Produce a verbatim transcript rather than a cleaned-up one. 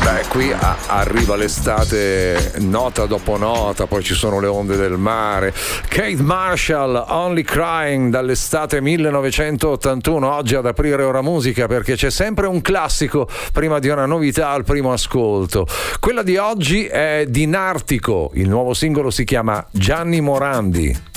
Beh, qui a- arriva l'estate nota dopo nota, poi ci sono le onde del mare. Kate Marshall, Only Crying, dall'estate millenovecentottantuno, oggi ad aprire Ora Musica, perché c'è sempre un classico prima di una novità al primo ascolto. Quella di oggi è di Nartico, il nuovo singolo si chiama Gianni Morandi.